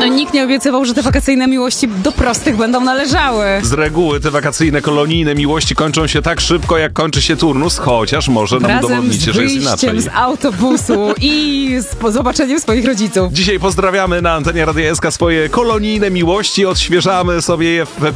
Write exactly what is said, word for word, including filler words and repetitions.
No nikt nie obiecywał, że te wakacyjne miłości do prostych będą należały. Z reguły te wakacyjne, kolonijne miłości kończą się tak szybko, jak kończy się turnus, chociaż może nam Razem z udowodnicie, że jest inaczej. wyjściem z autobusu i z po- zobaczeniem swoich rodziców. Dzisiaj pozdrawiamy na antenie Radia S K swoje kolonijne miłości, odświeżamy sobie je w